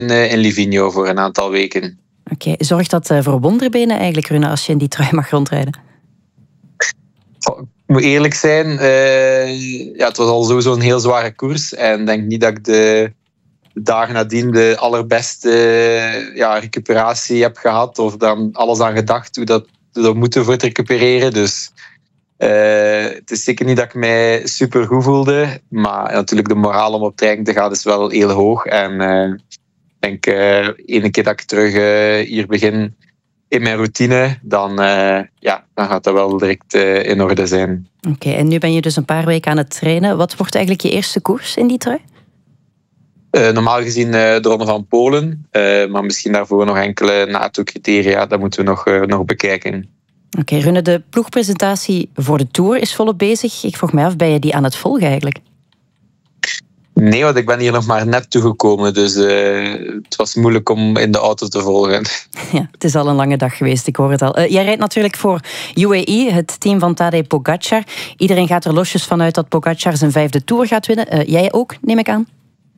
in Livigno voor een aantal weken. Oké. Zorgt dat voor wonderbenen eigenlijk, Rune, als je in die trui mag rondrijden? Ik moet eerlijk zijn, het was al sowieso een heel zware koers. En ik denk niet dat ik de dagen nadien de allerbeste recuperatie heb gehad. Of dan alles aan gedacht hoe dat we moeten voor het recupereren. Dus het is zeker niet dat ik mij super goed voelde. Maar natuurlijk de moraal om op training te gaan is wel heel hoog. En ik denk, ene keer dat ik terug hier begin in mijn routine, dan gaat dat wel direct in orde zijn. Oké, en nu ben je dus een paar weken aan het trainen. Wat wordt eigenlijk je eerste koers in die trui? Normaal gezien de Ronde van Polen, maar misschien daarvoor nog enkele NATO-criteria. Dat moeten we nog bekijken. Oké, Rune, de ploegpresentatie voor de Tour is volop bezig. Ik vroeg mij af, ben je die aan het volgen eigenlijk? Nee, want ik ben hier nog maar net toegekomen. Dus het was moeilijk om in de auto te volgen. Ja, het is al een lange dag geweest, ik hoor het al. Jij rijdt natuurlijk voor UAE, het team van Tadej Pogacar. Iedereen gaat er losjes vanuit dat Pogacar zijn 5e Tour gaat winnen. Jij ook, neem ik aan?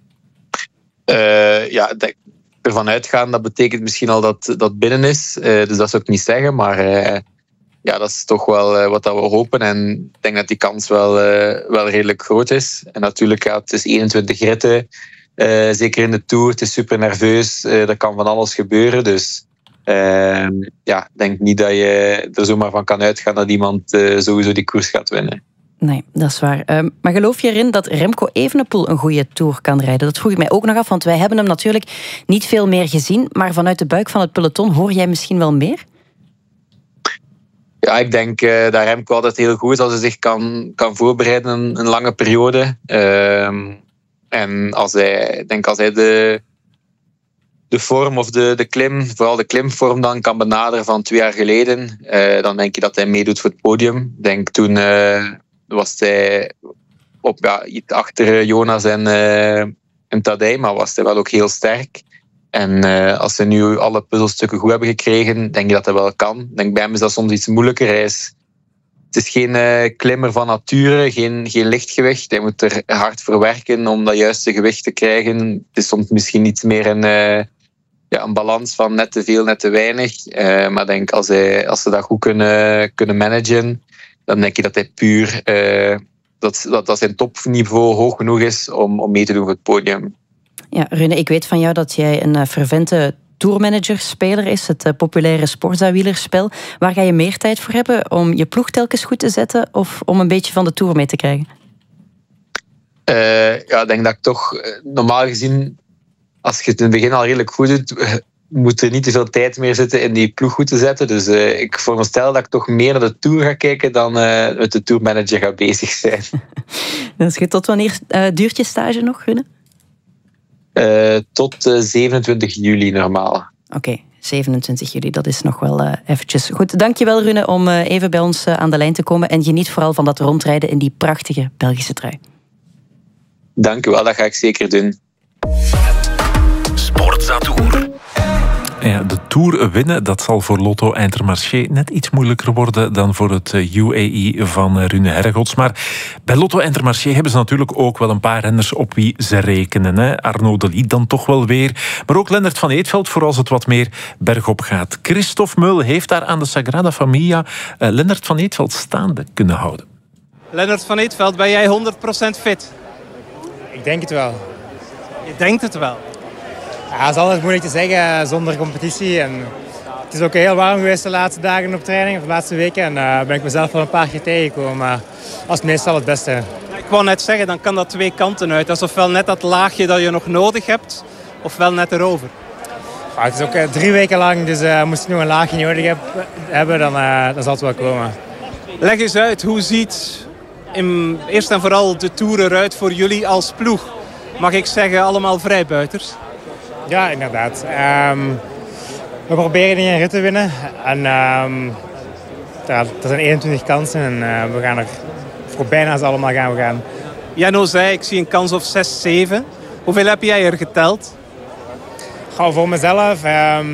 Ervan uitgaan, dat betekent misschien al dat dat binnen is. Dus dat zou ik niet zeggen, maar dat is toch wel wat we hopen. En ik denk dat die kans wel redelijk groot is. En natuurlijk, het is 21 ritten, zeker in de Tour. Het is super nerveus, er kan van alles gebeuren. Dus ik denk niet dat je er zomaar van kan uitgaan dat iemand sowieso die koers gaat winnen. Nee, dat is waar. Maar geloof je erin dat Remco Evenepoel een goede Tour kan rijden? Dat vroeg ik mij ook nog af, want wij hebben hem natuurlijk niet veel meer gezien. Maar vanuit de buik van het peloton hoor jij misschien wel meer? Ja, ik denk dat Remco altijd heel goed is als hij zich kan voorbereiden een lange periode. En als hij de vorm of de klim, vooral de klimvorm dan kan benaderen van 2 jaar geleden, dan denk je dat hij meedoet voor het podium. Ik denk toen was hij iets achter Jonas en Tadej, maar was hij wel ook heel sterk. En als ze nu alle puzzelstukken goed hebben gekregen, denk je dat hij wel kan. Ik denk, bij hem is dat soms iets moeilijker. Het is geen klimmer van nature, geen lichtgewicht. Hij moet er hard voor werken om dat juiste gewicht te krijgen. Het is soms misschien iets meer een balans van net te veel, net te weinig. Maar ik denk, als ze dat goed kunnen managen, dan denk je dat hij puur dat zijn topniveau hoog genoeg is om mee te doen voor het podium. Ja, Rune, ik weet van jou dat jij een fervente tourmanager-speler is, het populaire Sporza-wielerspel. Waar ga je meer tijd voor hebben? Om je ploeg telkens goed te zetten of om een beetje van de Tour mee te krijgen? Ik denk dat ik toch normaal gezien, als je het in het begin al redelijk goed doet, moet er niet te veel tijd meer zitten in die ploeg goed te zetten. Dus ik veronderstel dat ik toch meer naar de Tour ga kijken dan met de tourmanager ga bezig zijn. Dat is goed. Tot wanneer duurt je stage nog, Rune? Tot 27 juli normaal. Oké, 27 juli, dat is nog wel eventjes. Goed, dankjewel Rune om even bij ons aan de lijn te komen. En geniet vooral van dat rondrijden in die prachtige Belgische trui. Dank u wel, dat ga ik zeker doen. Sportza Tour. Ja, de Tour winnen, dat zal voor Lotto Intermarché net iets moeilijker worden dan voor het UAE van Rune Herregods. Maar bij Lotto Intermarché hebben ze natuurlijk ook wel een paar renners op wie ze rekenen. Hè? Arnaud Delis dan toch wel weer. Maar ook Lennart van Eetveld voor als het wat meer bergop gaat. Christophe Meul heeft daar aan de Sagrada Familia Lennart van Eetveld staande kunnen houden. Lennart van Eetveld, ben jij 100% fit? Ik denk het wel. Je denkt het wel? Ja, dat is altijd moeilijk te zeggen zonder competitie. En het is ook heel warm geweest de laatste dagen op training, of de laatste weken. En ben ik mezelf wel een paar keer tegengekomen. Maar dat is meestal het beste. Ik wou net zeggen, dan kan dat 2 kanten uit. Dat is ofwel net dat laagje dat je nog nodig hebt, ofwel net erover. Ja, het is ook 3 weken lang, dus moest ik nog een laagje nodig hebben, dan zal het wel komen. Leg eens uit, hoe ziet eerst en vooral de Tour eruit voor jullie als ploeg? Mag ik zeggen, allemaal vrijbuiters? Ja, inderdaad. We proberen die een rit te winnen. En er zijn 21 kansen en we gaan er voor bijna ze allemaal gaan. Jano zei, ik zie een kans of 6, 7. Hoeveel heb jij er geteld? Voor mezelf. Er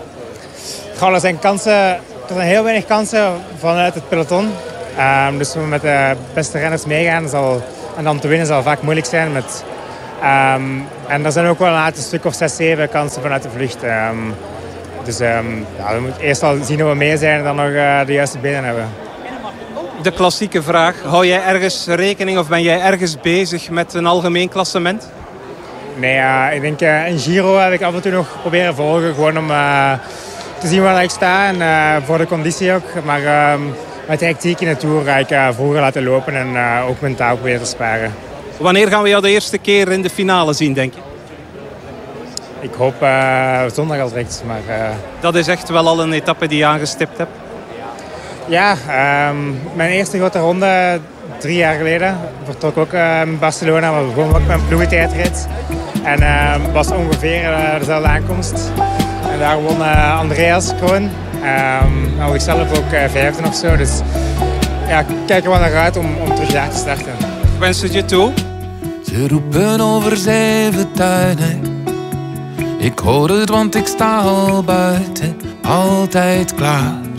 zijn heel weinig kansen vanuit het peloton. Dus we met de beste renners meegaan en dan te winnen zal vaak moeilijk zijn met En er zijn ook wel een stuk of 6, 7 kansen vanuit de vlucht. Dus we moeten eerst al zien hoe we mee zijn en dan nog de juiste benen hebben. De klassieke vraag, hou jij ergens rekening of ben jij ergens bezig met een algemeen klassement? Nee, ik denk een Giro heb ik af en toe nog proberen volgen. Gewoon om te zien waar ik sta en voor de conditie ook. Maar met de hectiek in de Tour ga ik vroeger laten lopen en ook mentaal proberen te sparen. Wanneer gaan we jou de eerste keer in de finale zien, denk je? Ik hoop zondag als rechts. Maar, dat is echt wel al een etappe die je aangestipt hebt? Ja, mijn eerste grote ronde 3 jaar geleden. Vertrok ook in Barcelona, maar begon ook met een ploegentijdrit. En was ongeveer dezelfde aankomst. En daar won Andreas Kroon. Dan was ik zelf ook 5e of zo. Dus ja, ik kijk er wel naar uit om terug daar te starten. Ik wens het je toe. Ze roepen over 7 tuinen. Ik hoor het, want ik sta al buiten. Altijd klaar.